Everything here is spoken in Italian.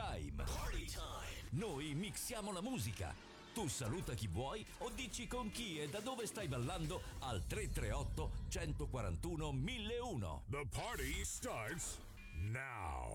Time. Party time. Noi mixiamo la musica. Tu saluta chi vuoi o dici con chi e da dove stai ballando al 338 141 1001. The party starts now.